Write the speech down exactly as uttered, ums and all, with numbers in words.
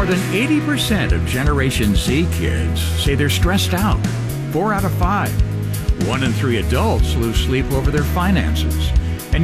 More than eighty percent of Generation Z kids say they're stressed out. Four out of five. One in three adults lose sleep over their finances.